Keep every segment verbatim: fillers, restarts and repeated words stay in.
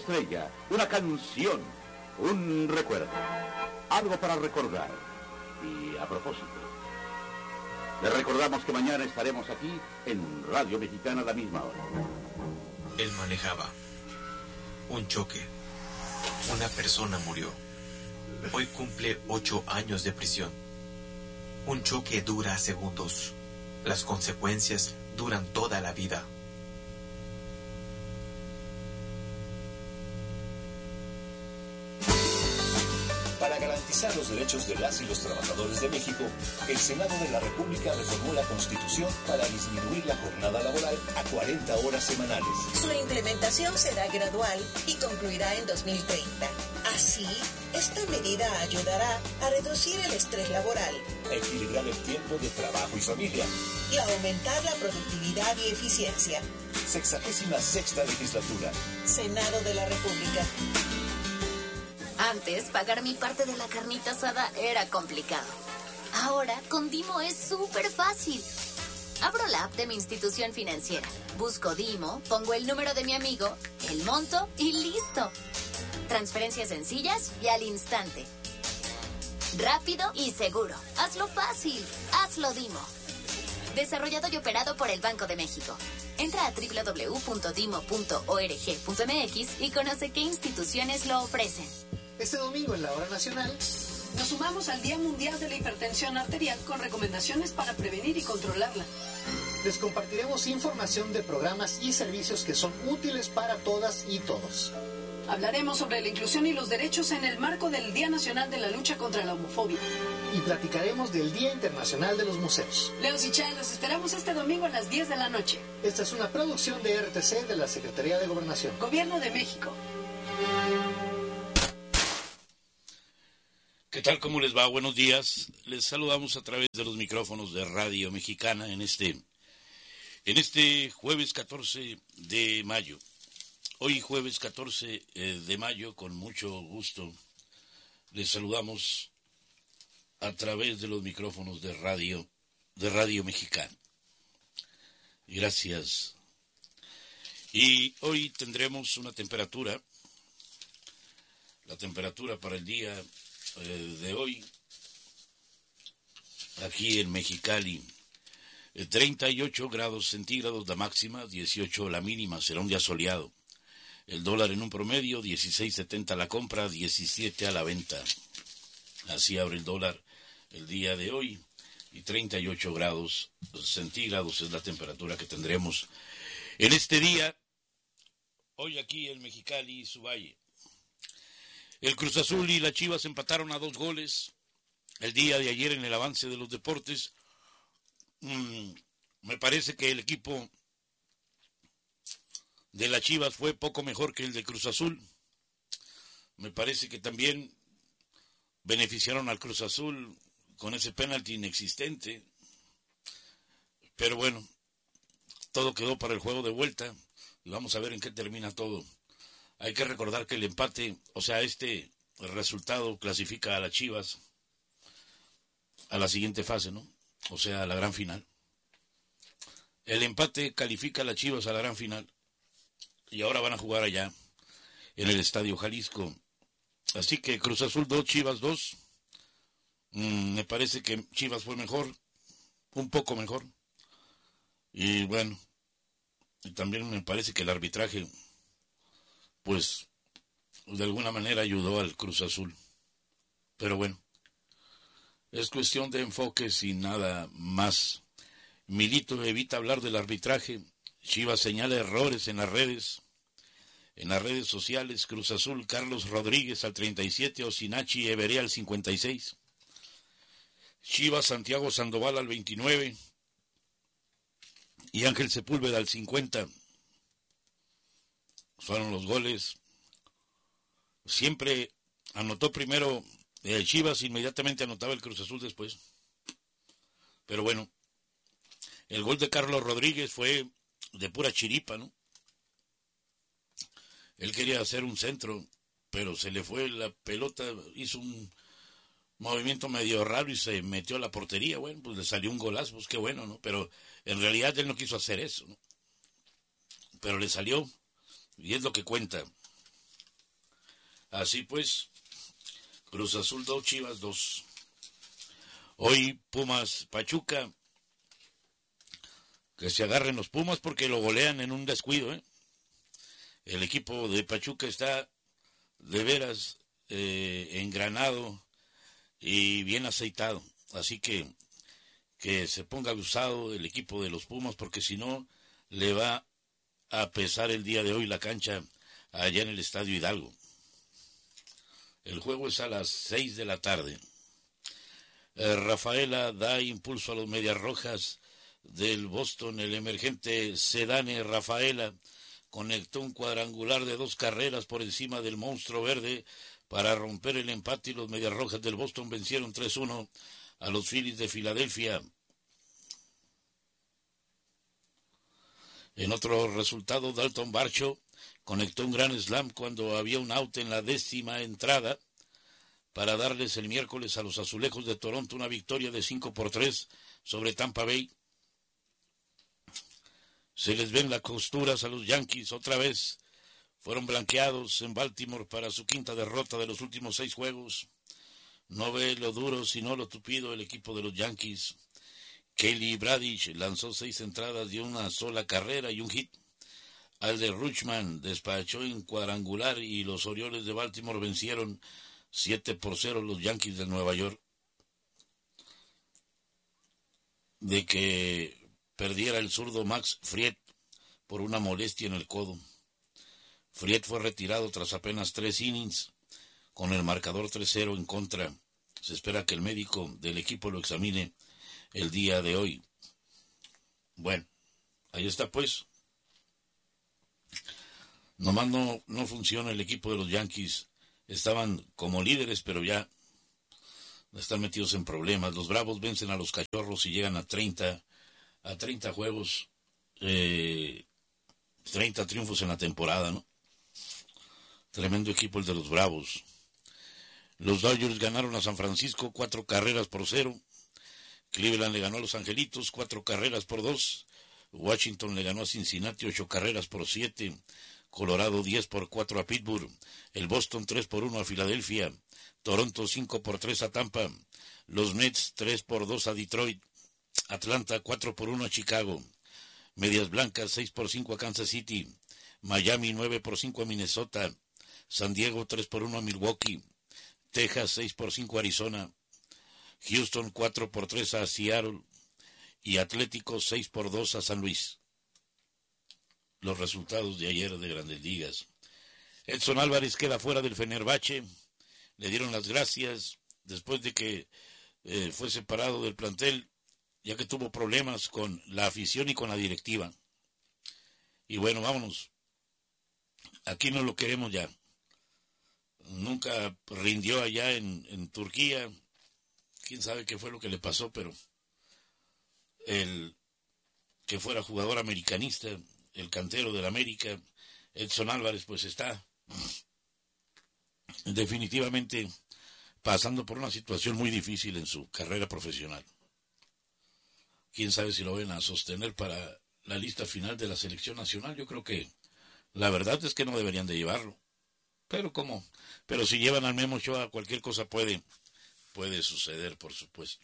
estrella, una canción, un recuerdo. Algo para recordar. Y a propósito, les recordamos que mañana estaremos aquí en Radio Mexicana a la misma hora. Él manejaba. Un choque. Una persona murió. Hoy cumple ocho años de prisión. Un choque dura segundos. Las consecuencias duran toda la vida. Para garantizar los derechos de las y los trabajadores de México, el Senado de la República reformó la Constitución para disminuir la jornada laboral a cuarenta horas semanales. Su implementación será gradual y concluirá en dos mil treinta. Así, esta medida ayudará a reducir el estrés laboral, a equilibrar el tiempo de trabajo y familia y a aumentar la productividad y eficiencia. Sexagésima sexta legislatura. Senado de la República. Antes, pagar mi parte de la carnita asada era complicado. Ahora, con Dimo es súper fácil. Abro la app de mi institución financiera, busco Dimo, pongo el número de mi amigo, el monto y listo. Transferencias sencillas y al instante. Rápido y seguro. Hazlo fácil. Hazlo Dimo. Desarrollado y operado por el Banco de México. Entra a doble u doble u doble u punto dimo punto org punto m x y conoce qué instituciones lo ofrecen. Este domingo en la Hora Nacional nos sumamos al Día Mundial de la Hipertensión Arterial con recomendaciones para prevenir y controlarla. Les compartiremos información de programas y servicios que son útiles para todas y todos. Hablaremos sobre la inclusión y los derechos en el marco del Día Nacional de la Lucha contra la Homofobia. Y platicaremos del Día Internacional de los Museos. Leos y Chay, los esperamos este domingo a las diez de la noche. Esta es una producción de R T C de la Secretaría de Gobernación. Gobierno de México. ¿Qué tal? ¿Cómo les va? Buenos días. Les saludamos a través de los micrófonos de Radio Mexicana en este, en este jueves catorce de mayo. Hoy jueves catorce de mayo, con mucho gusto, les saludamos a través de los micrófonos de Radio, de Radio Mexicana. Gracias. Y hoy tendremos una temperatura, la temperatura para el día de hoy, aquí en Mexicali, treinta y ocho grados centígrados la máxima, dieciocho la mínima, será un día soleado. El dólar en un promedio, dieciséis setenta a la compra, diecisiete a la venta. Así abre el dólar el día de hoy, y treinta y ocho grados centígrados es la temperatura que tendremos en este día, hoy aquí en Mexicali y su valle. El Cruz Azul y la Chivas empataron a dos goles el día de ayer en el avance de los deportes. Mm, me parece que el equipo de la Chivas fue poco mejor que el de Cruz Azul. Me parece que también beneficiaron al Cruz Azul con ese penalti inexistente. Pero bueno, todo quedó para el juego de vuelta y vamos a ver en qué termina todo. Hay que recordar que el empate, o sea, este resultado clasifica a las Chivas a la siguiente fase, ¿no? O sea, a la gran final. El empate califica a las Chivas a la gran final y ahora van a jugar allá en el Estadio Jalisco. Así que Cruz Azul dos, Chivas dos. Mm, me parece que Chivas fue mejor, un poco mejor. Y bueno, y también me parece que el arbitraje, pues, de alguna manera ayudó al Cruz Azul. Pero bueno, es cuestión de enfoques y nada más. Milito evita hablar del arbitraje. Chivas señala errores en las redes, en las redes sociales. Cruz Azul, Carlos Rodríguez al treinta y siete, Osinachi Everé al cincuenta y seis. Chivas, Santiago Sandoval al veintinueve y Ángel Sepúlveda al cincuenta. Fueron los goles. Siempre anotó primero el Chivas, inmediatamente anotaba el Cruz Azul después. Pero bueno, el gol de Carlos Rodríguez fue de pura chiripa, ¿no? Él quería hacer un centro, pero se le fue la pelota, hizo un movimiento medio raro y se metió a la portería. Bueno, pues le salió un golazo, pues qué bueno, ¿no? Pero en realidad él no quiso hacer eso, ¿no? Pero le salió, y es lo que cuenta. Así pues, Cruz Azul dos, Chivas dos. Hoy Pumas Pachuca, que se agarren los Pumas porque lo golean en un descuido, ¿eh? El equipo de Pachuca está de veras eh, engranado y bien aceitado, así que que se ponga abusado el equipo de los Pumas, porque si no le va a pesar el día de hoy la cancha allá en el Estadio Hidalgo. El juego es a las seis de la tarde. Eh, Rafaela da impulso a los Medias Rojas del Boston. El emergente Sedane Rafaela conectó un cuadrangular de dos carreras por encima del monstruo verde para romper el empate, y los Medias Rojas del Boston vencieron tres uno a los Phillies de Filadelfia. En otro resultado, Dalton Varsho conectó un gran slam cuando había un out en la décima entrada para darles el miércoles a los Azulejos de Toronto una victoria de cinco por tres sobre Tampa Bay. Se les ven las costuras a los Yankees otra vez. Fueron blanqueados en Baltimore para su quinta derrota de los últimos seis juegos. No ve lo duro sino lo tupido el equipo de los Yankees. Kelly Bradish lanzó seis entradas de una sola carrera y un hit. Alder Rutschman despachó en cuadrangular y los Orioles de Baltimore vencieron siete por cero los Yankees de Nueva York. De que perdiera el zurdo Max Fried por una molestia en el codo. Fried fue retirado tras apenas tres innings con el marcador tres cero en contra. Se espera que el médico del equipo lo examine el día de hoy. Bueno, ahí está pues. Nomás no, no funciona el equipo de los Yankees. Estaban como líderes, pero ya están metidos en problemas. Los Bravos vencen a los Cachorros y llegan a treinta, a treinta juegos, eh, treinta triunfos en la temporada, ¿no? Tremendo equipo el de los Bravos. Los Dodgers ganaron a San Francisco cuatro carreras por cero. Cleveland le ganó a los Angelitos cuatro carreras por dos. Washington le ganó a Cincinnati ocho carreras por siete. Colorado diez por cuatro a Pittsburgh. El Boston tres por uno a Filadelfia. Toronto cinco por tres a Tampa. Los Mets tres por dos a Detroit. Atlanta cuatro por uno a Chicago. Medias Blancas seis por cinco a Kansas City. Miami nueve por cinco a Minnesota. San Diego tres por uno a Milwaukee. Texas seis por cinco a Arizona. Houston cuatro por tres a Seattle. Y Atlético seis por dos a San Luis. Los resultados de ayer de Grandes Ligas. Edson Álvarez queda fuera del Fenerbahce. Le dieron las gracias después de que eh, fue separado del plantel, ya que tuvo problemas con la afición y con la directiva. Y bueno, vámonos. Aquí no lo queremos ya. Nunca rindió allá en, en Turquía. Quién sabe qué fue lo que le pasó, pero el que fuera jugador americanista, el cantero del América, Edson Álvarez, pues está definitivamente pasando por una situación muy difícil en su carrera profesional. Quién sabe si lo van a sostener para la lista final de la selección nacional. Yo creo que la verdad es que no deberían de llevarlo. Pero cómo, pero si llevan al Memo Ochoa, cualquier cosa puede, puede suceder, por supuesto.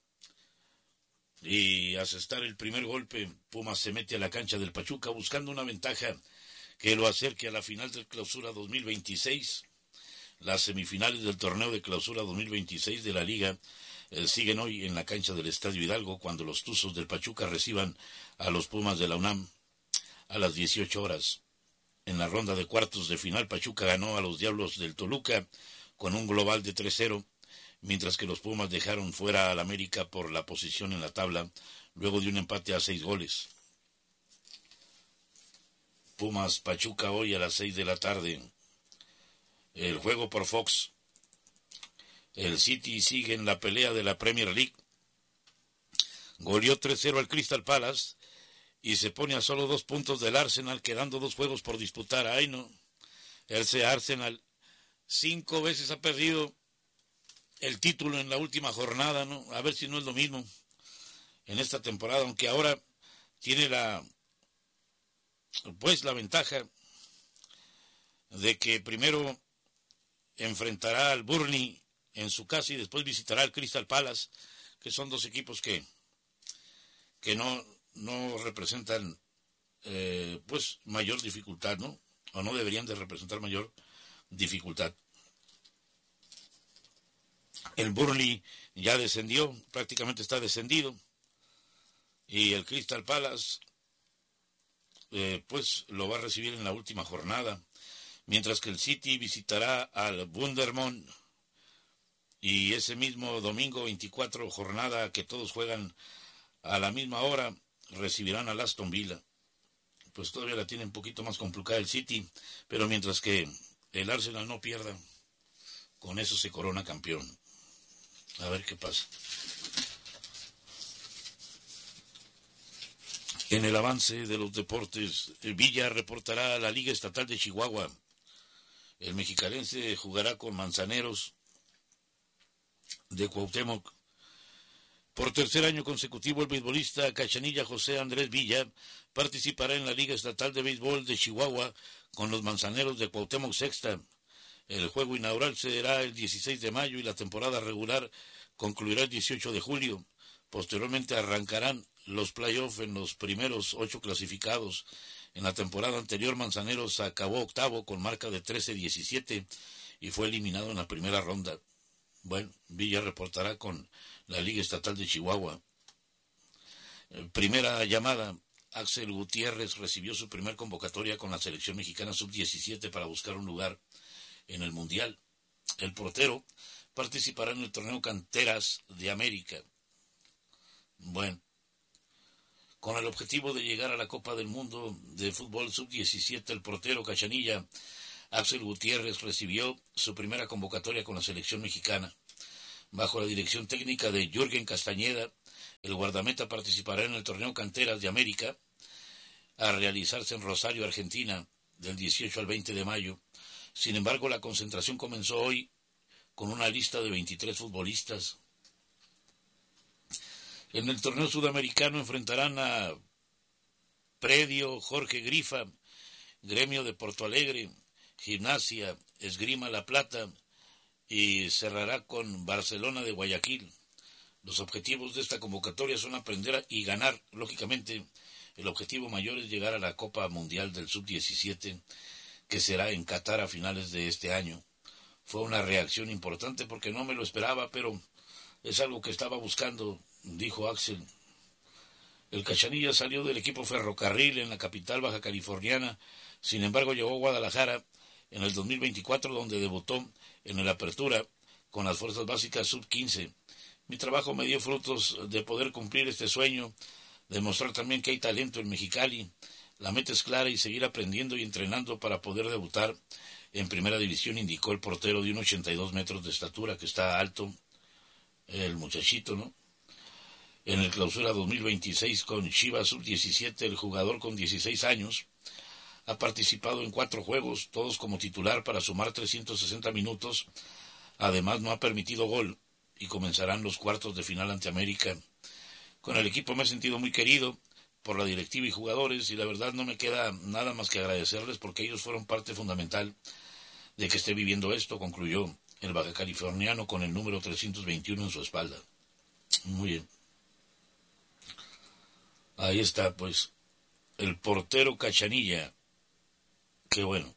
Y a asestar el primer golpe, Pumas se mete a la cancha del Pachuca buscando una ventaja que lo acerque a la final del Clausura dos mil veintiséis. Las semifinales del torneo de Clausura dos mil veintiséis de la Liga eh, siguen hoy en la cancha del Estadio Hidalgo cuando los Tuzos del Pachuca reciban a los Pumas de la UNAM a las dieciocho horas. En la ronda de cuartos de final, Pachuca ganó a los Diablos del Toluca con un global de tres cero, mientras que los Pumas dejaron fuera al América por la posición en la tabla, luego de un empate a seis goles. Pumas Pachuca hoy a las seis de la tarde. El juego por Fox. El City sigue en la pelea de la Premier League. Goleó tres cero al Crystal Palace y se pone a solo dos puntos del Arsenal, quedando dos juegos por disputar. Ay, no. Ese Arsenal cinco veces ha perdido el título en la última jornada, ¿no? A ver si no es lo mismo en esta temporada, aunque ahora tiene la, pues la ventaja de que primero enfrentará al Burnley en su casa y después visitará al Crystal Palace, que son dos equipos que, que no, no representan eh, pues mayor dificultad, ¿no? O no deberían de representar mayor dificultad. El Burnley ya descendió, prácticamente está descendido, y el Crystal Palace eh, pues lo va a recibir en la última jornada, mientras que el City visitará al Wundermond, y ese mismo domingo veinticuatro, jornada que todos juegan a la misma hora, recibirán al Aston Villa. Pues todavía la tiene un poquito más complicada el City, pero mientras que el Arsenal no pierda, con eso se corona campeón. A ver qué pasa. En el avance de los deportes, Villa reportará a la Liga Estatal de Chihuahua. El mexicalense jugará con Manzaneros de Cuauhtémoc. Por tercer año consecutivo, el beisbolista Cachanilla José Andrés Villa participará en la Liga Estatal de Béisbol de Chihuahua con los Manzaneros de Cuauhtémoc Sexta. El juego inaugural será el dieciséis de mayo y la temporada regular concluirá el dieciocho de julio. Posteriormente arrancarán los playoffs en los primeros ocho clasificados. En la temporada anterior, Manzaneros acabó octavo con marca de trece diecisiete y fue eliminado en la primera ronda. Bueno, Villa reportará con la Liga Estatal de Chihuahua. Primera llamada. Axel Gutiérrez recibió su primer convocatoria con la selección mexicana sub diecisiete para buscar un lugar en el Mundial. El portero participará en el torneo Canteras de América. Bueno, con el objetivo de llegar a la Copa del Mundo de Fútbol sub diecisiete, el portero Cachanilla Axel Gutiérrez recibió su primera convocatoria con la selección mexicana. Bajo la dirección técnica de Jürgen Castañeda, el guardameta participará en el torneo Canteras de América, a realizarse en Rosario, Argentina, del dieciocho al veinte de mayo. Sin embargo, la concentración comenzó hoy con una lista de veintitrés futbolistas. En el torneo sudamericano enfrentarán a Predio, Jorge Grifa, Gremio de Porto Alegre, Gimnasia, Esgrima La Plata, y cerrará con Barcelona de Guayaquil. Los objetivos de esta convocatoria son aprender a, y ganar, lógicamente. El objetivo mayor es llegar a la Copa Mundial del sub diecisiete, que será en Qatar a finales de este año. Fue una reacción importante porque no me lo esperaba, pero es algo que estaba buscando, dijo Axel. El Cachanilla salió del equipo Ferrocarril en la capital baja californiana, sin embargo llegó a Guadalajara en el dos mil veinticuatro, donde debutó en el Apertura con las fuerzas básicas sub quince. Mi trabajo me dio frutos de poder cumplir este sueño, demostrar también que hay talento en Mexicali. La meta es clara y seguir aprendiendo y entrenando para poder debutar en primera división, indicó el portero de uno ochenta y dos metros de estatura, que está alto, el muchachito, ¿no? En el Clausura dos mil veintiséis con Chivas sub diecisiete, el jugador con dieciséis años ha participado en cuatro juegos, todos como titular para sumar trescientos sesenta minutos. Además no ha permitido gol y comenzarán los cuartos de final ante América. Con el equipo me he sentido muy querido por la directiva y jugadores, y la verdad no me queda nada más que agradecerles porque ellos fueron parte fundamental de que esté viviendo esto, concluyó el baja californiano con el número trescientos veintiuno en su espalda. Muy bien. Ahí está, pues, el portero Cachanilla. Qué bueno.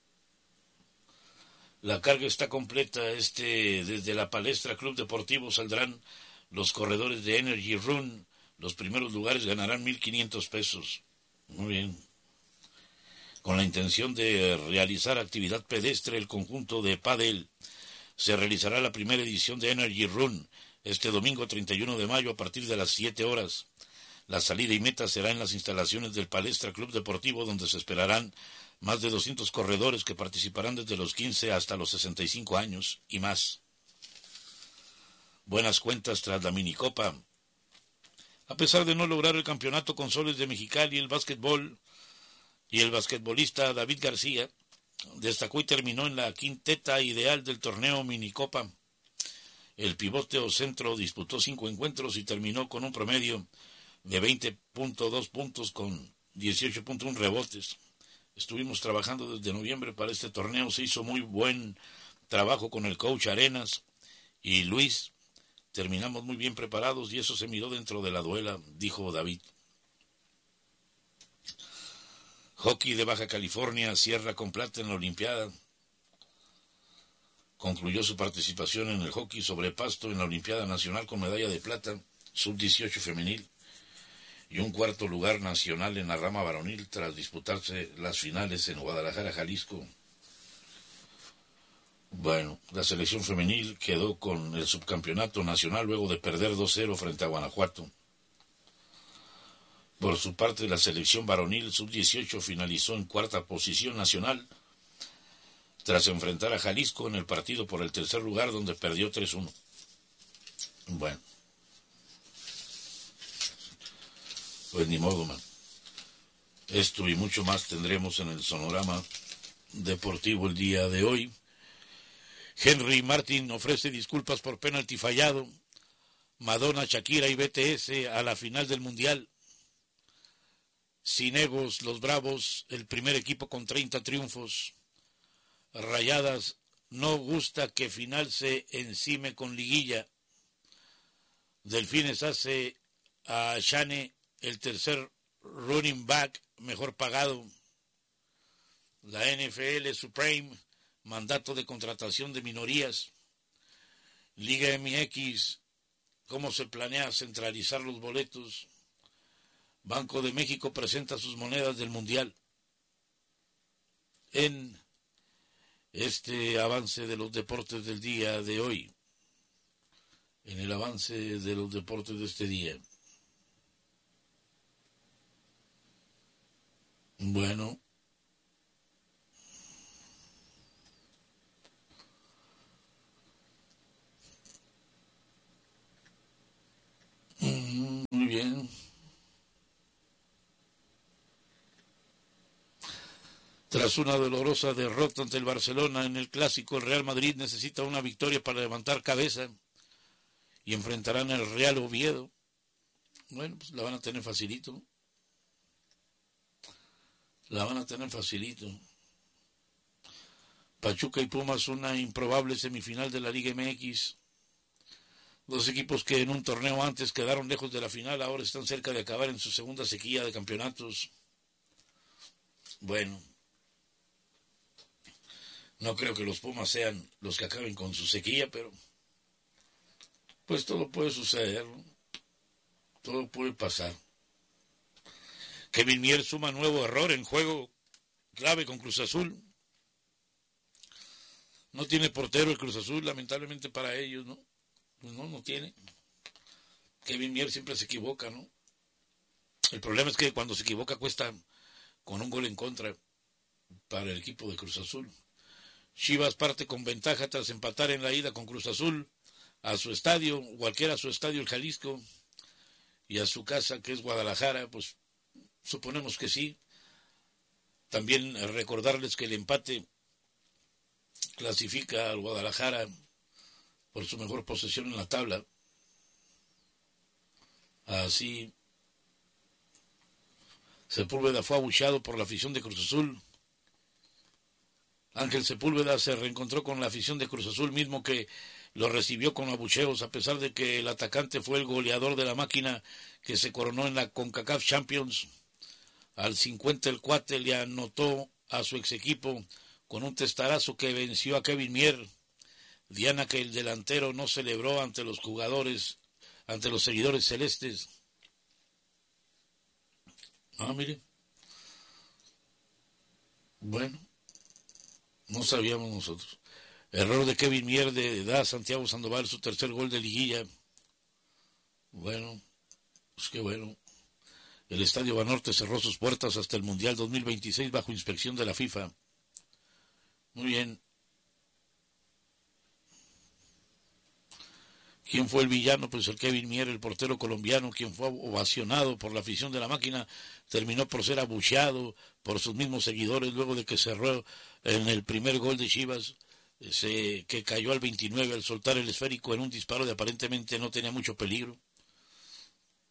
La carga está completa. Este, desde la Palestra Club Deportivo saldrán los corredores de Energy Run. Los primeros lugares ganarán mil quinientos pesos. Muy bien. Con la intención de realizar actividad pedestre, el conjunto de pádel se realizará la primera edición de Energy Run este domingo treinta y uno de mayo a partir de las siete horas. La salida y meta será en las instalaciones del Palestra Club Deportivo, donde se esperarán más de doscientos corredores que participarán desde los quince hasta los sesenta y cinco años y más. Buenas cuentas tras la minicopa. A pesar de no lograr el campeonato con Soles de Mexicali, el básquetbol y el basquetbolista David García destacó y terminó en la quinteta ideal del torneo minicopa. El pivote o centro disputó cinco encuentros y terminó con un promedio de veinte punto dos puntos con dieciocho punto uno rebotes. Estuvimos trabajando desde noviembre para este torneo, se hizo muy buen trabajo con el coach Arenas y Luis, terminamos muy bien preparados y eso se miró dentro de la duela, dijo David. Hockey de Baja California cierra con plata en la Olimpiada. Concluyó su participación en el hockey sobre pasto en la Olimpiada Nacional con medalla de plata, sub dieciocho femenil, y un cuarto lugar nacional en la rama varonil tras disputarse las finales en Guadalajara, Jalisco. Bueno, la selección femenil quedó con el subcampeonato nacional luego de perder dos cero frente a Guanajuato. Por su parte, la selección varonil sub dieciocho finalizó en cuarta posición nacional tras enfrentar a Jalisco en el partido por el tercer lugar donde perdió tres uno. Bueno, pues ni modo, man. Esto y mucho más tendremos en el Sonorama Deportivo el día de hoy. Henry Martin ofrece disculpas por penalti fallado. Madonna, Shakira y B T S a la final del Mundial. Sin egos, los Bravos, el primer equipo con treinta triunfos. Rayadas, no gusta que final se encime con liguilla. Delfines hace a Shane el tercer running back mejor pagado. La N F L Supreme, mandato de contratación de minorías. Liga M X, cómo se planea centralizar los boletos. Banco de México presenta sus monedas del Mundial. En este avance de los deportes del día de hoy. En el avance de los deportes de este día. Bueno. Muy bien. Tras una dolorosa derrota ante el Barcelona en el Clásico, el Real Madrid necesita una victoria para levantar cabeza y enfrentarán al Real Oviedo. Bueno, pues la van a tener facilito. La van a tener facilito. Pachuca y Pumas, una improbable semifinal de la Liga M X. Dos equipos que en un torneo antes quedaron lejos de la final, ahora están cerca de acabar en su segunda sequía de campeonatos. Bueno, no creo que los Pumas sean los que acaben con su sequía, pero pues todo puede suceder, ¿no? Todo puede pasar. Kevin Mier suma nuevo error en juego clave con Cruz Azul. No tiene portero el Cruz Azul, lamentablemente para ellos, ¿no? Pues no, no tiene. Kevin Mier siempre se equivoca, ¿no? El problema es que cuando se equivoca cuesta con un gol en contra para el equipo de Cruz Azul. Chivas parte con ventaja tras empatar en la ida con Cruz Azul a su estadio, cualquiera a su estadio el Jalisco, y a su casa que es Guadalajara, pues suponemos que sí. También recordarles que el empate clasifica al Guadalajara por su mejor posesión en la tabla. Así, Sepúlveda fue abucheado por la afición de Cruz Azul. Ángel Sepúlveda se reencontró con la afición de Cruz Azul, mismo que lo recibió con abucheos, a pesar de que el atacante fue el goleador de la máquina que se coronó en la CONCACAF Champions. Al cincuenta el cuate le anotó a su ex equipo con un testarazo que venció a Kevin Mier. Diana que el delantero no celebró ante los jugadores, ante los seguidores celestes. Ah, mire. Bueno, no sabíamos nosotros. Error de Kevin Mier de da a Santiago Sandoval su tercer gol de liguilla. Bueno, pues qué bueno. El Estadio Banorte cerró sus puertas hasta el Mundial dos mil veintiséis bajo inspección de la FIFA. Muy bien. ¿Quién fue el villano? Pues el Kevin Mier, el portero colombiano, quien fue ovacionado por la afición de la máquina, terminó por ser abucheado por sus mismos seguidores luego de que cerró en el primer gol de Chivas, se, que cayó al veintinueve al soltar el esférico en un disparo de aparentemente no tenía mucho peligro.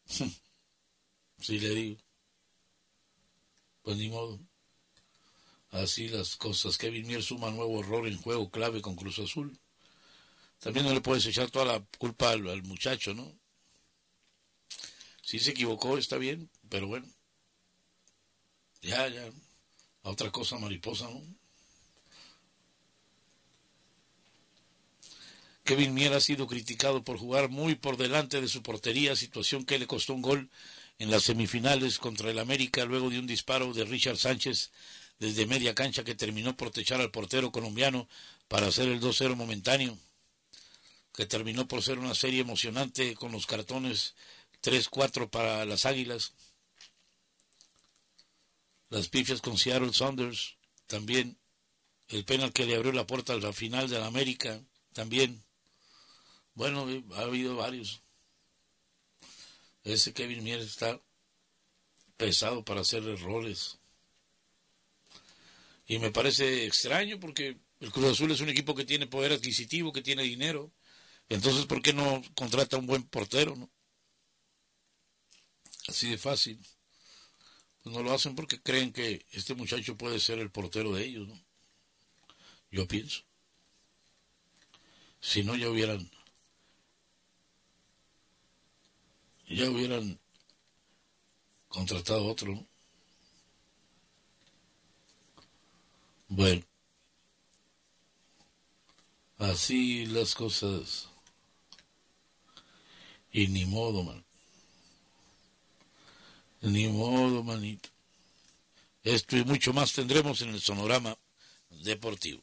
Sí le digo. Pues ni modo. Así las cosas. Kevin Mier suma nuevo error en juego clave con Cruz Azul. También no le puedes echar toda la culpa al, al muchacho, ¿no? Si se equivocó, está bien, pero bueno. Ya, ya. A otra cosa mariposa, ¿no? Kevin Mier ha sido criticado por jugar muy por delante de su portería, situación que le costó un gol en las semifinales contra el América, luego de un disparo de Richard Sánchez desde media cancha que terminó por techar al portero colombiano para hacer el dos cero momentáneo, que terminó por ser una serie emocionante con los cartones tres cuatro para las Águilas. Las pifias con Seattle Sounders, también. El penal que le abrió la puerta a la final de la América, también. Bueno, ha habido varios. Ese Kevin Mier está pesado para hacer errores. Y me parece extraño porque el Cruz Azul es un equipo que tiene poder adquisitivo, que tiene dinero. Entonces, ¿por qué no contrata un buen portero, no? Así de fácil. Pues no lo hacen porque creen que este muchacho puede ser el portero de ellos, ¿no? Yo pienso. Si no, ya hubieran... Ya hubieran contratado otro, ¿no? Bueno. Así las cosas. Y ni modo, man. Ni modo, manito. Esto y mucho más tendremos en el Sonorama Deportivo.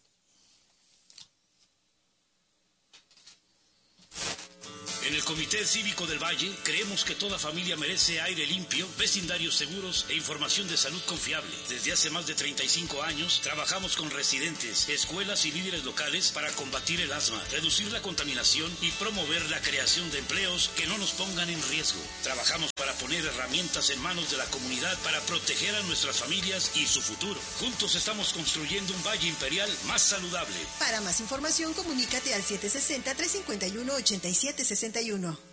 En el Comité Cívico del Valle creemos que toda familia merece aire limpio, vecindarios seguros e información de salud confiable. Desde hace más de treinta y cinco años trabajamos con residentes, escuelas y líderes locales para combatir el asma, reducir la contaminación y promover la creación de empleos que no nos pongan en riesgo. Trabajamos para poner herramientas en manos de la comunidad para proteger a nuestras familias y su futuro. Juntos estamos construyendo un Valle Imperial más saludable. Para más información, comunícate al siete seis cero, tres cinco uno, ocho siete seis uno.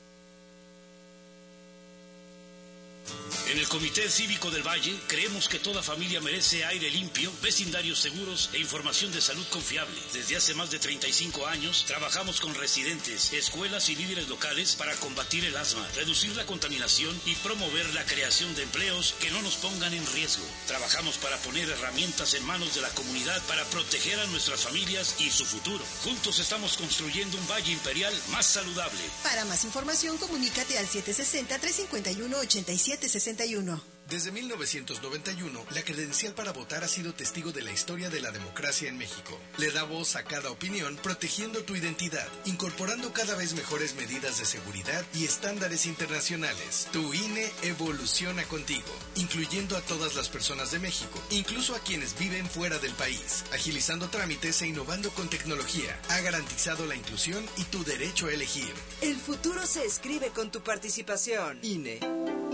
En el Comité Cívico del Valle creemos que toda familia merece aire limpio, vecindarios seguros e información de salud confiable. Desde hace más de treinta y cinco años trabajamos con residentes, escuelas y líderes locales para combatir el asma, reducir la contaminación y promover la creación de empleos que no nos pongan en riesgo. Trabajamos para poner herramientas en manos de la comunidad para proteger a nuestras familias y su futuro. Juntos estamos construyendo un Valle Imperial más saludable. Para más información, comunícate al siete seis cero, tres cinco uno, ocho siete seis uno. Desde mil novecientos noventa y uno, la credencial para votar ha sido testigo de la historia de la democracia en México. Le da voz a cada opinión, protegiendo tu identidad, incorporando cada vez mejores medidas de seguridad y estándares internacionales. Tu I N E evoluciona contigo, incluyendo a todas las personas de México, incluso a quienes viven fuera del país, agilizando trámites e innovando con tecnología. Ha garantizado la inclusión y tu derecho a elegir. El futuro se escribe con tu participación. I N E.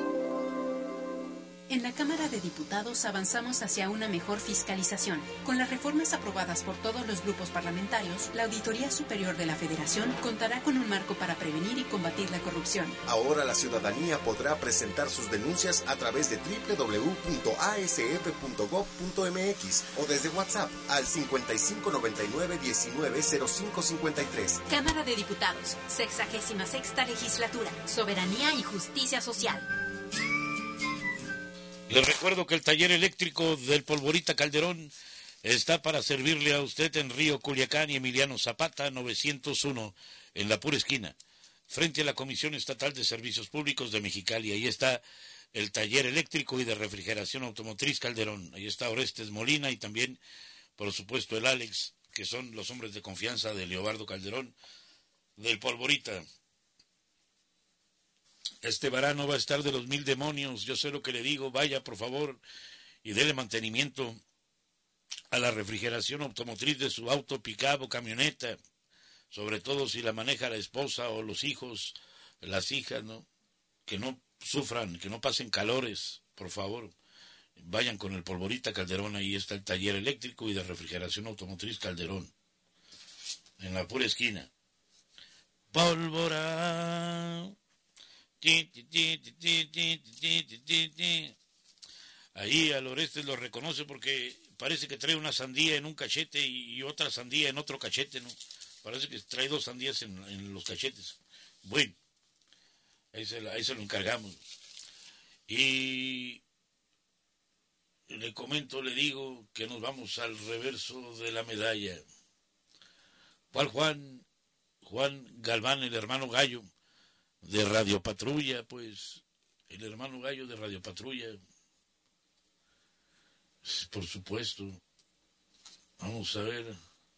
En la Cámara de Diputados avanzamos hacia una mejor fiscalización. Con las reformas aprobadas por todos los grupos parlamentarios, la Auditoría Superior de la Federación contará con un marco para prevenir y combatir la corrupción. Ahora la ciudadanía podrá presentar sus denuncias a través de doble u doble u doble u punto a s f punto gob punto m x o desde WhatsApp al cincuenta y cinco noventa y nueve diecinueve cero cinco cincuenta y tres. Cámara de Diputados, sexagésima sexta legislatura, soberanía y justicia social. Les recuerdo que el taller eléctrico del Polvorita Calderón está para servirle a usted en Río Culiacán y Emiliano Zapata, novecientos uno, en la pura esquina, frente a la Comisión Estatal de Servicios Públicos de Mexicali. Ahí está el taller eléctrico y de refrigeración automotriz Calderón. Ahí está Orestes Molina y también, por supuesto, el Alex, que son los hombres de confianza de Leobardo Calderón, del Polvorita. Este verano va a estar de los mil demonios, yo sé lo que le digo, vaya por favor y dele mantenimiento a la refrigeración automotriz de su auto, pick-up o camioneta, sobre todo si la maneja la esposa o los hijos, las hijas, ¿no? Que no sufran, que no pasen calores, por favor. Vayan con el Polvorita Calderón, ahí está el taller eléctrico y de refrigeración automotriz Calderón, en la pura esquina. Pólvora. Ahí al Orestes lo reconoce porque parece que trae una sandía en un cachete y otra sandía en otro cachete, ¿no? Parece que trae dos sandías en, en los cachetes. Bueno, ahí se, ahí se lo encargamos. Y le comento, le digo que nos vamos al reverso de la medalla. ¿Cuál Juan? Juan Galván, el hermano Gallo de Radio Patrulla, pues, el hermano Gallo de Radio Patrulla. Por supuesto. Vamos a ver.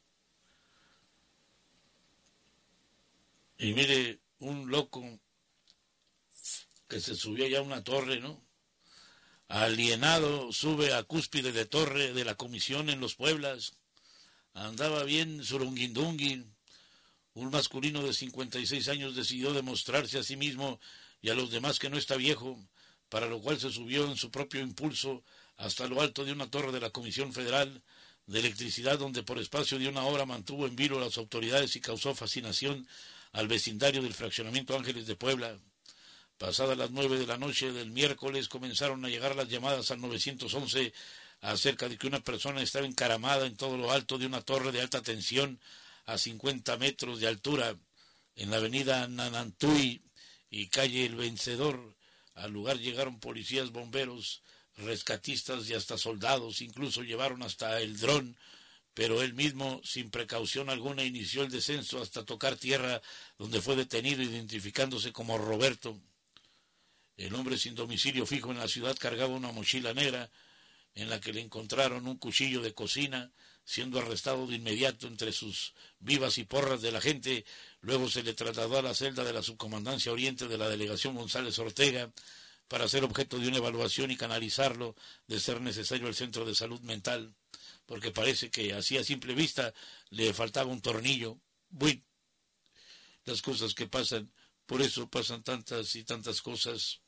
Y mire, un loco que se subió allá a una torre, ¿no? Alienado, sube a cúspide de torre de la comisión en Los Pueblas. Andaba bien surunguindungui. Un masculino de cincuenta y seis años decidió demostrarse a sí mismo y a los demás que no está viejo, para lo cual se subió en su propio impulso hasta lo alto de una torre de la Comisión Federal de Electricidad, donde por espacio de una hora mantuvo en vilo a las autoridades y causó fascinación al vecindario del fraccionamiento Ángeles de Puebla. Pasadas las nueve de la noche del miércoles comenzaron a llegar las llamadas al nueve once acerca de que una persona estaba encaramada en todo lo alto de una torre de alta tensión a cincuenta metros de altura en la avenida Nanantuy y calle El Vencedor. Al lugar llegaron policías, bomberos, rescatistas y hasta soldados. Incluso llevaron hasta el dron, pero él mismo, sin precaución alguna, inició el descenso hasta tocar tierra, donde fue detenido identificándose como Roberto. El hombre sin domicilio fijo en la ciudad cargaba una mochila negra en la que le encontraron un cuchillo de cocina, siendo arrestado de inmediato entre sus vivas y porras de la gente. Luego se le trasladó a la celda de la Subcomandancia Oriente de la Delegación González Ortega para ser objeto de una evaluación y canalizarlo, de ser necesario, al Centro de Salud Mental, porque parece que así a simple vista le faltaba un tornillo. Bueno, las cosas que pasan, por eso pasan tantas y tantas cosas.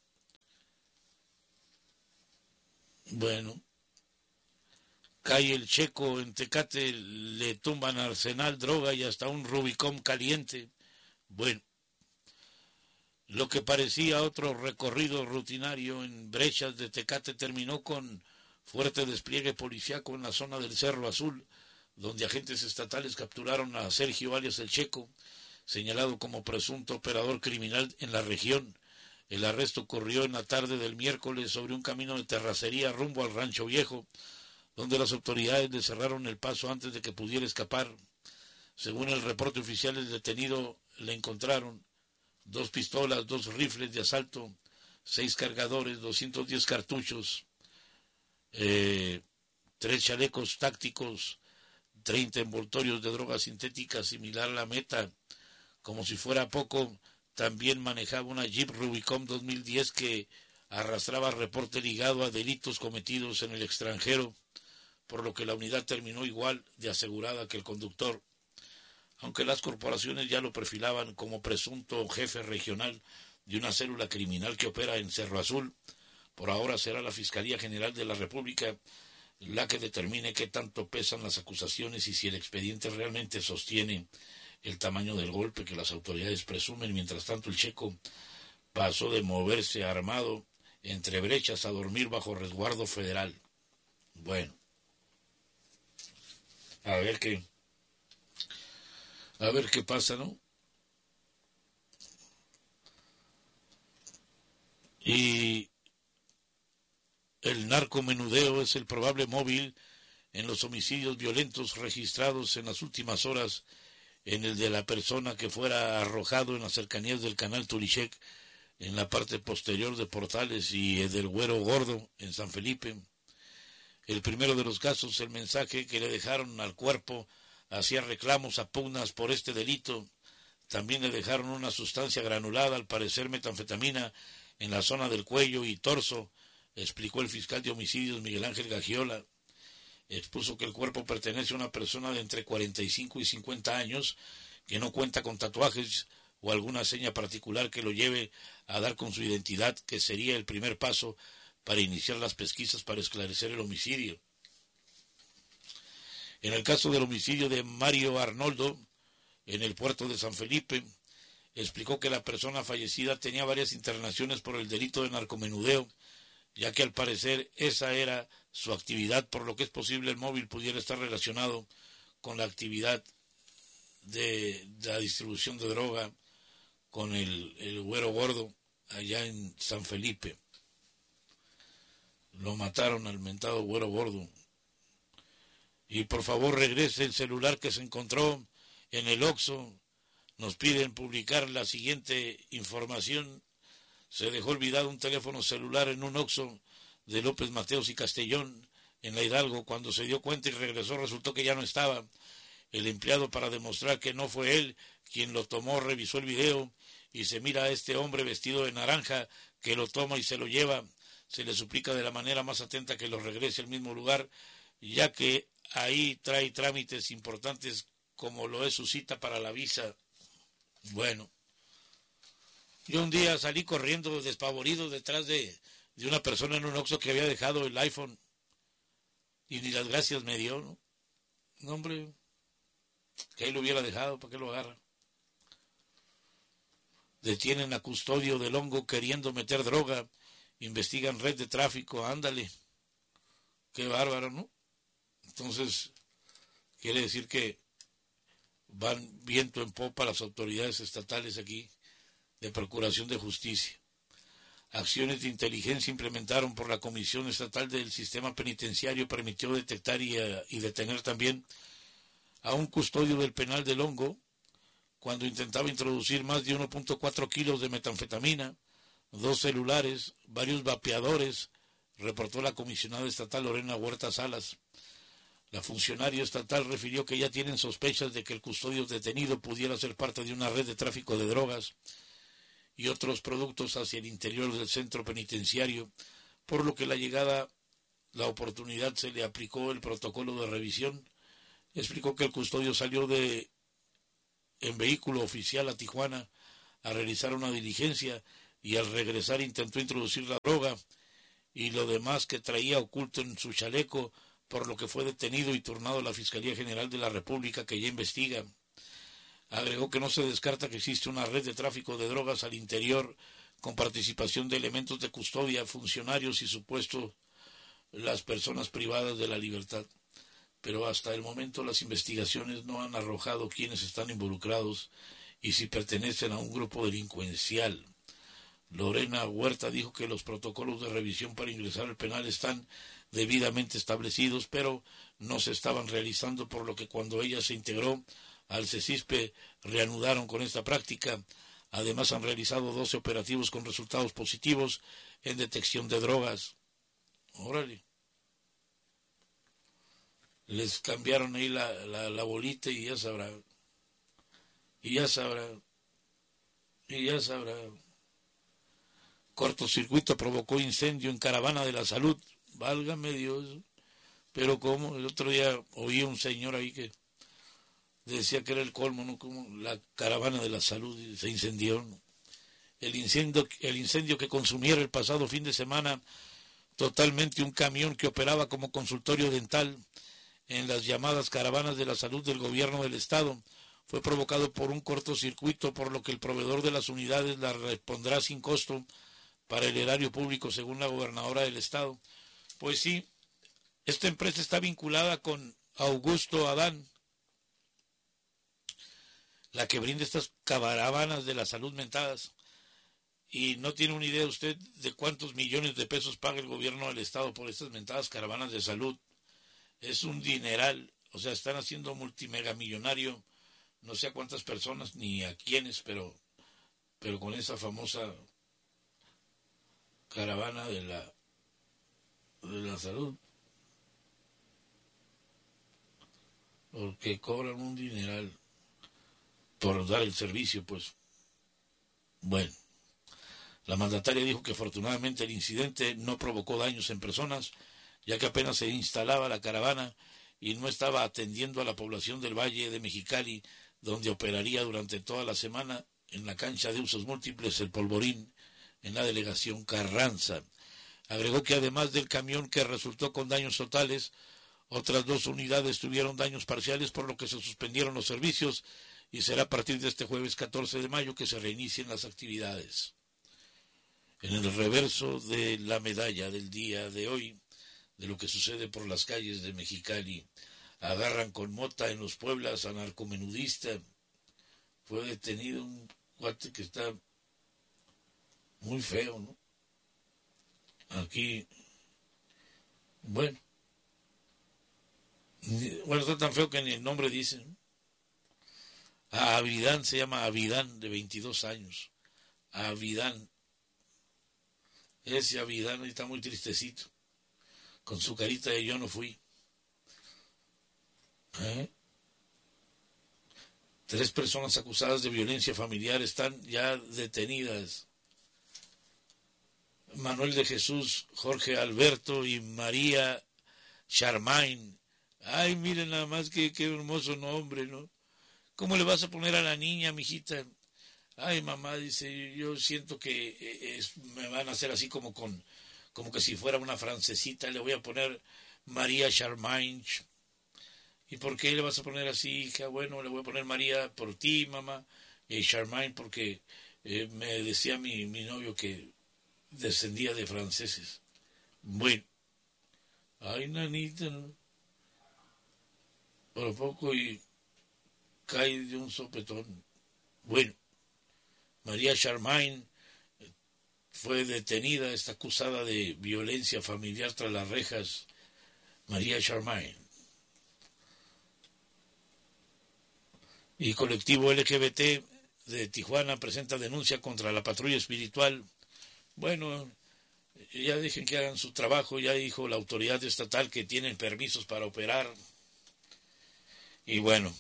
Bueno, cae el Checo en Tecate, le tumban arsenal, droga y hasta un Rubicón caliente. Bueno, lo que parecía otro recorrido rutinario en brechas de Tecate terminó con fuerte despliegue policiaco en la zona del Cerro Azul, donde agentes estatales capturaron a Sergio alias el Checo, señalado como presunto operador criminal en la región. El arresto ocurrió en la tarde del miércoles sobre un camino de terracería rumbo al Rancho Viejo, donde las autoridades le cerraron el paso antes de que pudiera escapar. Según el reporte oficial, el detenido le encontraron dos pistolas, dos rifles de asalto, seis cargadores, doscientos diez cartuchos, eh, tres chalecos tácticos, treinta envoltorios de drogas sintéticas similar a la meta. Como si fuera poco, también manejaba una Jeep Rubicon dos mil diez que arrastraba reporte ligado a delitos cometidos en el extranjero, por lo que la unidad terminó igual de asegurada que el conductor. Aunque las corporaciones ya lo perfilaban como presunto jefe regional de una célula criminal que opera en Cerro Azul, por ahora será la Fiscalía General de la República la que determine qué tanto pesan las acusaciones y si el expediente realmente sostiene el tamaño del golpe que las autoridades presumen. Mientras tanto, el Checo pasó de moverse armado entre brechas a dormir bajo resguardo federal. Bueno, a ver qué... A ver qué pasa, ¿no? Y el narcomenudeo es el probable móvil en los homicidios violentos registrados en las últimas horas, en el de la persona que fuera arrojado en las cercanías del canal Turichec, en la parte posterior de Portales, y el del Güero Gordo en San Felipe. El primero de los casos, el mensaje que le dejaron al cuerpo, hacía reclamos a pugnas por este delito. También le dejaron una sustancia granulada, al parecer metanfetamina, en la zona del cuello y torso, explicó el fiscal de homicidios Miguel Ángel Gagiola. Expuso que el cuerpo pertenece a una persona de entre cuarenta y cinco y cincuenta años, que no cuenta con tatuajes o alguna seña particular que lo lleve a dar con su identidad, que sería el primer paso para iniciar las pesquisas para esclarecer el homicidio. En el caso del homicidio de Mario Arnoldo, en el puerto de San Felipe, explicó que la persona fallecida tenía varias internaciones por el delito de narcomenudeo ya que al parecer esa era su actividad, por lo que es posible el móvil pudiera estar relacionado con la actividad de, de la distribución de droga con el, el güero gordo allá en San Felipe. Lo mataron al mentado güero gordo. Y por favor regrese el celular que se encontró en el Oxxo. Nos piden publicar la siguiente información. Se dejó olvidado un teléfono celular en un Oxxo de López Mateos y Castellón, en la Hidalgo. Cuando se dio cuenta y regresó, resultó que ya no estaba. El empleado, para demostrar que no fue él quien lo tomó, revisó el video y se mira a este hombre vestido de naranja que lo toma y se lo lleva. Se le suplica de la manera más atenta que lo regrese al mismo lugar, ya que ahí trae trámites importantes como lo es su cita para la visa. Bueno, yo un día salí corriendo despavorido detrás de, de una persona en un Oxxo que había dejado el iPhone y ni las gracias me dio, ¿no? No, hombre, que ahí lo hubiera dejado, ¿para qué lo agarra? Detienen a Custodio del Hongo queriendo meter droga, investigan red de tráfico, ándale, qué bárbaro, ¿no? Entonces, quiere decir que van viento en popa las autoridades estatales aquí de Procuración de Justicia. Acciones de inteligencia implementaron por la Comisión Estatal del Sistema Penitenciario permitió detectar y, uh, y detener también a un custodio del penal del Hongo cuando intentaba introducir más de uno punto cuatro kilos de metanfetamina, dos celulares, varios vapeadores, reportó la comisionada estatal Lorena Huerta Salas. La funcionaria estatal refirió que ya tienen sospechas de que el custodio detenido pudiera ser parte de una red de tráfico de drogas y otros productos hacia el interior del centro penitenciario, por lo que la llegada, la oportunidad se le aplicó el protocolo de revisión. Explicó que el custodio salió de en vehículo oficial a Tijuana a realizar una diligencia y al regresar intentó introducir la droga y lo demás que traía oculto en su chaleco, por lo que fue detenido y turnado a la Fiscalía General de la República, que ya investiga. Agregó que no se descarta que existe una red de tráfico de drogas al interior con participación de elementos de custodia, funcionarios y supuestos las personas privadas de la libertad. Pero hasta el momento las investigaciones no han arrojado quiénes están involucrados y si pertenecen a un grupo delincuencial. Lorena Huerta dijo que los protocolos de revisión para ingresar al penal están debidamente establecidos, pero no se estaban realizando, por lo que cuando ella se integró al CECISPE reanudaron con esta práctica. Además han realizado doce operativos con resultados positivos en detección de drogas. Órale. Les cambiaron ahí la, la, la bolita y ya sabrá. Y ya sabrá. Y ya sabrá. Cortocircuito provocó incendio en Caravana de la Salud. Válgame Dios. Pero cómo, el otro día oí a un señor ahí que decía que era el colmo, ¿no? Como la Caravana de la Salud se incendió, ¿no? El incendio, el incendio que consumiera el pasado fin de semana totalmente un camión que operaba como consultorio dental en las llamadas Caravanas de la Salud del Gobierno del Estado fue provocado por un cortocircuito, por lo que el proveedor de las unidades la respondrá sin costo para el erario público, según la gobernadora del Estado. Pues sí, esta empresa está vinculada con Augusto Adán, la que brinda estas caravanas de la salud mentadas, y no tiene una idea usted de cuántos millones de pesos paga el gobierno del Estado por estas mentadas caravanas de salud. Es un dineral, o sea, están haciendo multimegamillonario, no sé a cuántas personas ni a quiénes, pero, pero con esa famosa caravana de la, de la salud, porque cobran un dineral por dar el servicio, pues. Bueno, la mandataria dijo que afortunadamente el incidente no provocó daños en personas, ya que apenas se instalaba la caravana y no estaba atendiendo a la población del Valle de Mexicali, donde operaría durante toda la semana en la cancha de usos múltiples El Polvorín, en la delegación Carranza. Agregó que además del camión que resultó con daños totales, otras dos unidades tuvieron daños parciales, por lo que se suspendieron los servicios y será a partir de este jueves catorce de mayo que se reinicien las actividades. en el reverso de la medalla del día de hoy, de lo que sucede por las calles de Mexicali. Agarran con mota en los Pueblas a narcomenudista. Fue detenido un cuate que está muy feo, ¿no? Aquí, bueno, bueno, está tan feo que ni el nombre dice, ¿no? A Avidán, se llama Avidán, de veintidós años. Avidán. Ese Avidán está muy tristecito, con su carita de yo no fui. ¿Eh? Tres personas acusadas de violencia familiar están ya detenidas. Manuel de Jesús, Jorge Alberto y María Charmaine. Ay, miren nada más que qué hermoso nombre, ¿no? ¿Cómo le vas a poner a la niña, mijita? Ay, mamá, dice, yo siento que es, me van a hacer así como con, como que si fuera una francesita, le voy a poner María Charmaine. ¿Y por qué le vas a poner así, hija? Bueno, le voy a poner María por ti, mamá, y Charmaine porque eh, me decía mi, mi novio que descendía de franceses. Bueno, ay, nanita, ¿no? Por poco y cae de un sopetón. Bueno, María Charmaine fue detenida, está acusada de violencia familiar tras las rejas. María Charmaine. Y colectivo L G B T de Tijuana presenta denuncia contra la patrulla espiritual. Bueno, ya dejen que hagan su trabajo, ya dijo la autoridad estatal que tienen permisos para operar. Y bueno,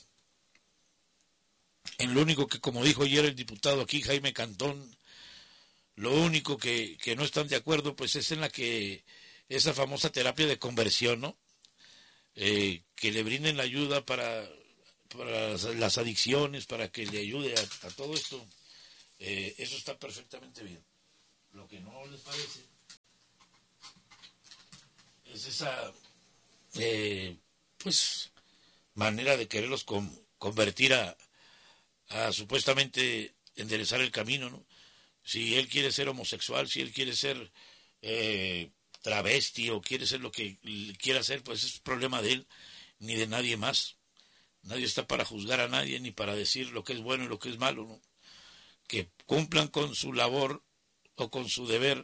en lo único que, como dijo ayer el diputado aquí, Jaime Cantón, lo único que, que no están de acuerdo, pues es en la que esa famosa terapia de conversión, ¿no? Eh, que le brinden la ayuda para, para las, las adicciones, para que le ayude a, a todo esto. Eh, eso está perfectamente bien. Lo que no les parece es esa, eh, pues, manera de quererlos con, convertir a, a supuestamente enderezar el camino, ¿no? Si él quiere ser homosexual, si él quiere ser eh, travesti o quiere ser lo que quiera hacer, pues es problema de él, ni de nadie más. Nadie está para juzgar a nadie, ni para decir lo que es bueno y lo que es malo, ¿no? Que cumplan con su labor o con su deber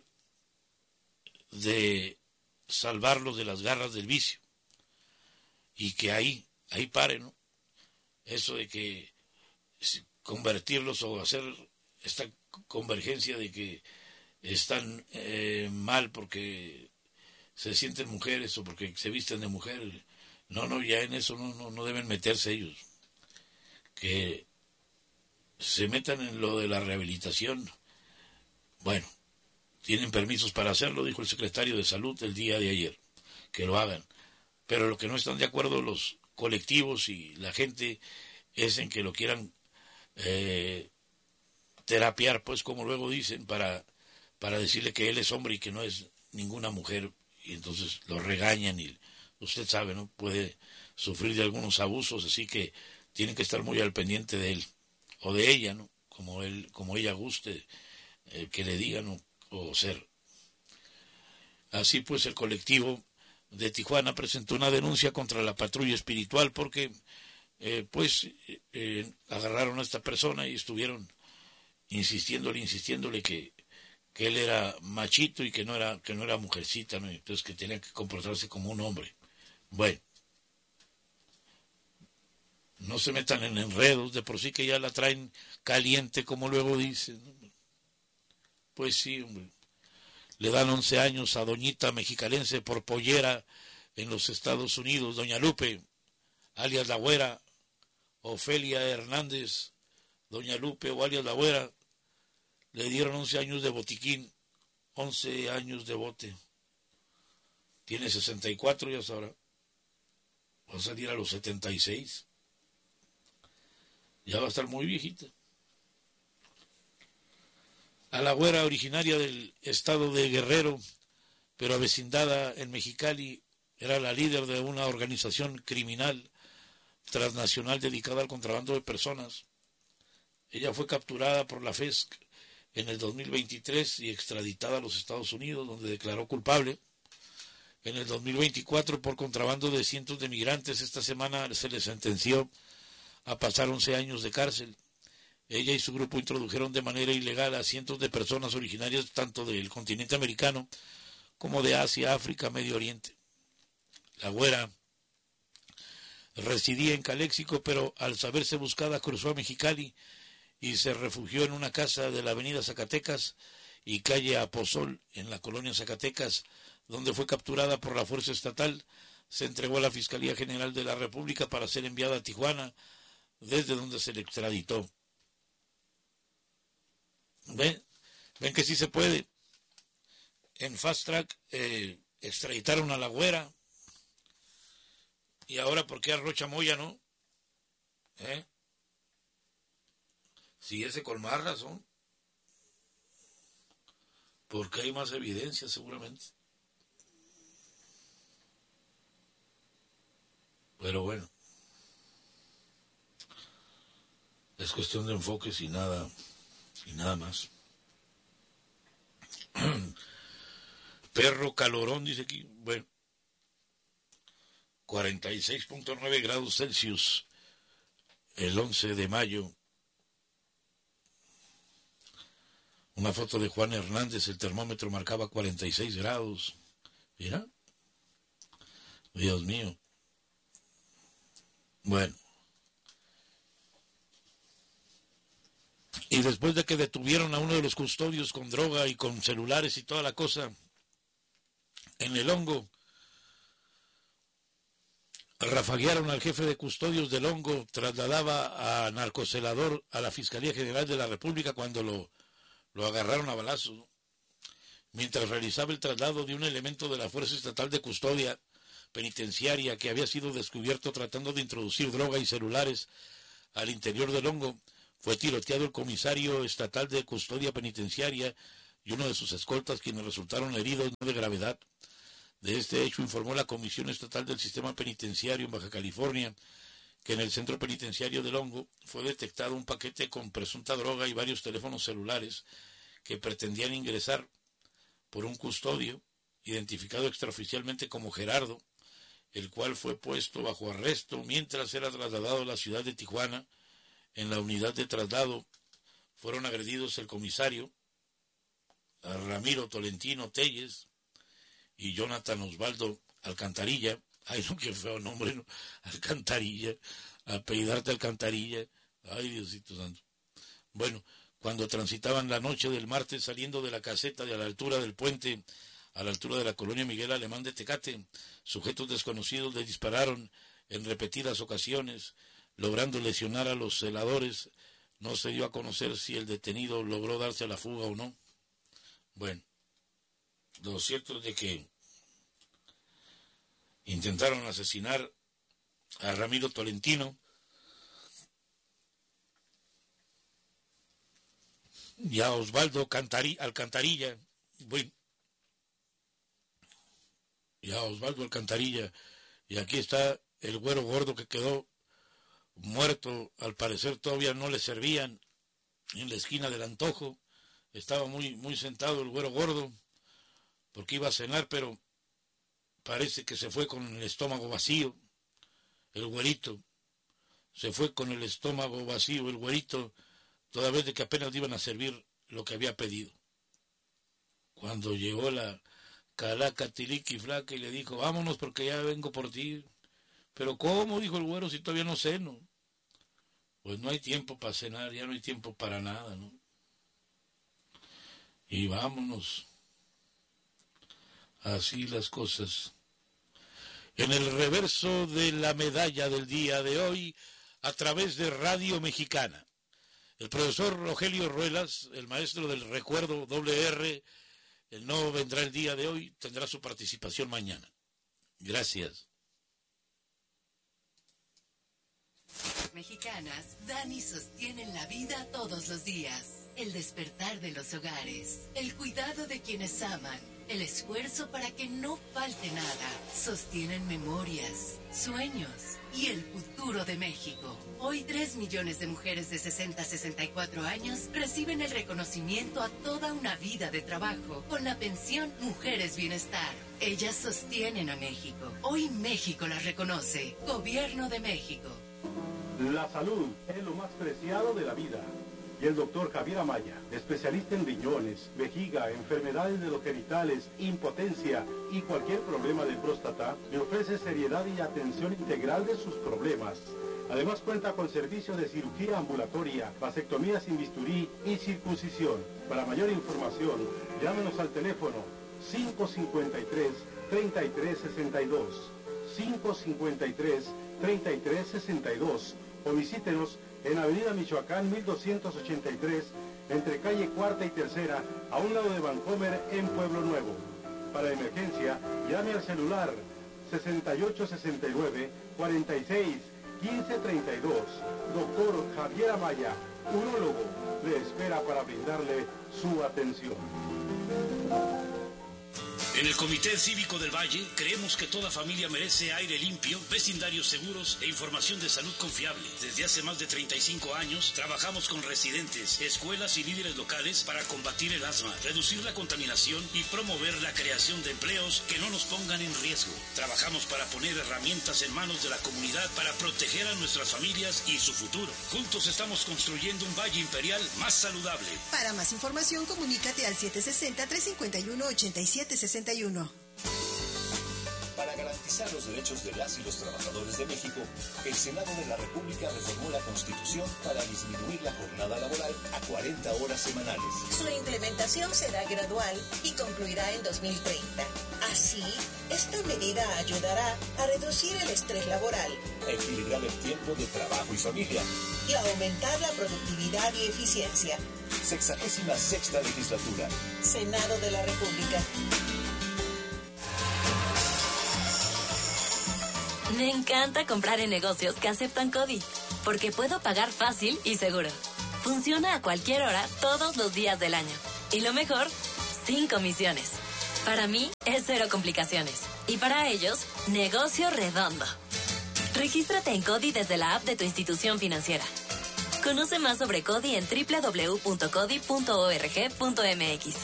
de salvarlos de las garras del vicio. Y que ahí, ahí paren, ¿no? Eso de que convertirlos o hacer esta convergencia de que están eh, mal porque se sienten mujeres o porque se visten de mujer. No, no, ya en eso no, no, no deben meterse ellos. Que se metan en lo de la rehabilitación. Bueno, tienen permisos para hacerlo, dijo el secretario de Salud el día de ayer, que lo hagan. Pero lo que no están de acuerdo los colectivos y la gente es en que lo quieran eh, terapiar, pues como luego dicen, para, para decirle que él es hombre y que no es ninguna mujer, y entonces lo regañan y usted sabe, ¿no? Puede sufrir de algunos abusos, así que tienen que estar muy al pendiente de él, o de ella, ¿no? Como él, como ella guste eh, que le digan o, o ser. Así pues el colectivo de Tijuana presentó una denuncia contra la patrulla espiritual porque eh, pues eh, agarraron a esta persona y estuvieron insistiéndole, insistiéndole que, que él era machito y que no era, que no era mujercita, ¿no? Entonces que tenía que comportarse como un hombre. Bueno, no se metan en enredos, de por sí que ya la traen caliente, como luego dicen, ¿no? Pues sí, hombre. Le dan once años a doñita mexicalense por pollera en los Estados Unidos. Doña Lupe, alias La Güera, Ofelia Hernández, Doña Lupe o alias La Güera, le dieron once años de botiquín, once años de bote. Tiene sesenta y cuatro ya ahora. Va a salir a los setenta y seis. Ya va a estar muy viejita. A La Güera, originaria del estado de Guerrero, pero avecindada en Mexicali, era la líder de una organización criminal transnacional dedicada al contrabando de personas. Ella fue capturada por la F E S C en el dos mil veintitrés y extraditada a los Estados Unidos, donde declaró culpable. En el dos mil veinticuatro, por contrabando de cientos de migrantes, esta semana se le sentenció a pasar once años de cárcel. Ella y su grupo introdujeron de manera ilegal a cientos de personas originarias tanto del continente americano como de Asia, África, Medio Oriente. La güera residía en Caléxico, pero al saberse buscada cruzó a Mexicali y se refugió en una casa de la avenida Zacatecas y calle Aposol, en la colonia Zacatecas, donde fue capturada por la fuerza estatal. Se entregó a la Fiscalía General de la República para ser enviada a Tijuana, desde donde se le extraditó. ¿Ven? ¿Ven que sí se puede? En Fast Track eh, extraditaron a la güera. Y ahora, ¿por qué a Rocha Moya no? ¿Eh? Si ese con más razón. Porque hay más evidencia, seguramente. Pero bueno. Es cuestión de enfoques y nada, y nada más. Perro calorón, dice aquí. Bueno. cuarenta y seis punto nueve grados Celsius el once de mayo. Una foto de Juan Hernández, el termómetro marcaba cuarenta y seis grados. Mira. Dios mío. Bueno. Y después de que detuvieron a uno de los custodios con droga y con celulares y toda la cosa en el Hongo, rafaguearon al jefe de custodios del Hongo, trasladaba a narcocelador a la Fiscalía General de la República cuando lo, lo agarraron a balazos, mientras realizaba el traslado de un elemento de la Fuerza Estatal de Custodia Penitenciaria que había sido descubierto tratando de introducir droga y celulares al interior del Hongo. Fue tiroteado el comisario estatal de Custodia Penitenciaria y uno de sus escoltas, quienes resultaron heridos de gravedad. De este hecho informó la Comisión Estatal del Sistema Penitenciario en Baja California que en el centro penitenciario del Hongo fue detectado un paquete con presunta droga y varios teléfonos celulares que pretendían ingresar por un custodio identificado extraoficialmente como Gerardo, el cual fue puesto bajo arresto mientras era trasladado a la ciudad de Tijuana. En la unidad de traslado fueron agredidos el comisario Ramiro Tolentino Telles y Jonathan Osvaldo Alcantarilla. Ay, no, qué feo nombre, ¿no? Alcantarilla, apellidarte Alcantarilla. Ay, Diosito santo. Bueno, cuando transitaban la noche del martes saliendo de la caseta de a la altura del puente, a la altura de la colonia Miguel Alemán de Tecate, sujetos desconocidos le dispararon en repetidas ocasiones, logrando lesionar a los celadores. No se dio a conocer si el detenido logró darse a la fuga o no. Bueno, lo cierto es de que intentaron asesinar a Ramiro Tolentino y a Osvaldo Cantari, Alcantarilla. Bueno, y a Osvaldo Alcantarilla. Y aquí está el güero gordo que quedó muerto. Al parecer todavía no le servían en la esquina del Antojo. Estaba muy, muy sentado el güero gordo porque iba a cenar, pero parece que se fue con el estómago vacío. El güerito se fue con el estómago vacío, el güerito, toda vez de que apenas le iban a servir lo que había pedido. Cuando llegó la calaca tiliqui flaca y le dijo, vámonos porque ya vengo por ti. Pero ¿cómo? Dijo el güero, si todavía no ceno. Pues no hay tiempo para cenar, ya no hay tiempo para nada, ¿no? Y vámonos. Así las cosas. En el reverso de la medalla del día de hoy, a través de Radio Mexicana, el profesor Rogelio Ruelas, el maestro del recuerdo doble R, él no vendrá el día de hoy, tendrá su participación mañana. Gracias. Mexicanas dan y sostienen la vida todos los días. El despertar de los hogares, el cuidado de quienes aman, El esfuerzo para que no falte nada. Sostienen memorias, sueños y el futuro de México. Hoy tres millones de mujeres de sesenta a sesenta y cuatro años reciben el reconocimiento a toda una vida de trabajo con la pensión Mujeres Bienestar. Ellas sostienen a México. Hoy México las reconoce. Gobierno de México. La salud es lo más preciado de la vida. Y el doctor Javier Amaya, especialista en riñones, vejiga, enfermedades de los genitales, impotencia y cualquier problema de próstata, le ofrece seriedad y atención integral de sus problemas. Además cuenta con servicios de cirugía ambulatoria, vasectomía sin bisturí y circuncisión. Para mayor información, llámenos al teléfono cinco cinco tres, tres tres seis dos, cinco cinco tres, tres tres seis dos o visítenos en Avenida Michoacán mil doscientos ochenta y tres, entre calle Cuarta y Tercera, a un lado de Vancomer, en Pueblo Nuevo. Para emergencia, llame al celular sesenta y ocho sesenta y nueve, cuarenta y seis, quince treinta y dos. Doctor Javier Amaya, urólogo, le espera para brindarle su atención. En el Comité Cívico del Valle creemos que toda familia merece aire limpio, vecindarios seguros e información de salud confiable. Desde hace más de treinta y cinco años trabajamos con residentes, escuelas y líderes locales para combatir el asma, reducir la contaminación y promover la creación de empleos que no nos pongan en riesgo. Trabajamos para poner herramientas en manos de la comunidad para proteger a nuestras familias y su futuro. Juntos estamos construyendo un Valle Imperial más saludable. Para más información, comunícate al siete seis cero, tres cinco uno, ocho siete seis uno. Para garantizar los derechos de las y los trabajadores de México, el Senado de la República reformó la Constitución para disminuir la jornada laboral a cuarenta horas semanales. Su implementación será gradual y concluirá en dos mil treinta. Así, esta medida ayudará a reducir el estrés laboral, a equilibrar el tiempo de trabajo y familia y a aumentar la productividad y eficiencia. Sexagésima sexta legislatura. Senado de la República. Me encanta comprar en negocios que aceptan CODI, porque puedo pagar fácil y seguro. Funciona a cualquier hora, todos los días del año. Y lo mejor, sin comisiones. Para mí, es cero complicaciones. Y para ellos, negocio redondo. Regístrate en CODI desde la app de tu institución financiera. Conoce más sobre CODI en doble u doble u doble u punto codi punto org punto m x.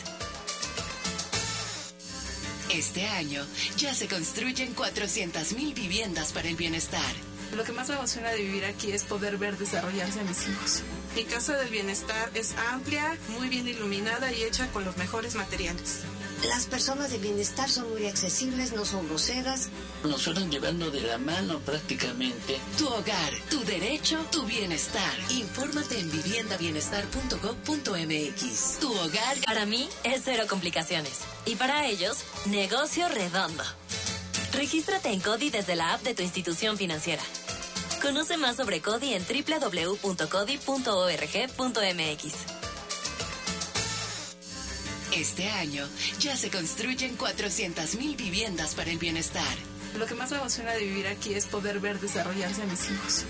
Este año ya se construyen cuatrocientas mil viviendas para el bienestar. Lo que más me emociona de vivir aquí es poder ver desarrollarse a mis hijos. Mi casa del bienestar es amplia, muy bien iluminada y hecha con los mejores materiales. Las personas de bienestar son muy accesibles, no son groseras. Nos fueron llevando de la mano prácticamente. Tu hogar, tu derecho, tu bienestar. Infórmate en vivienda bienestar punto gob punto m x. Tu hogar. Para mí es cero complicaciones. Y para ellos, negocio redondo. Regístrate en CODI desde la app de tu institución financiera. Conoce más sobre CODI en doble u doble u doble u punto codi punto org punto m x. Este año ya se construyen cuatrocientas mil viviendas para el bienestar. Lo que más me emociona de vivir aquí es poder ver desarrollarse a mis hijos.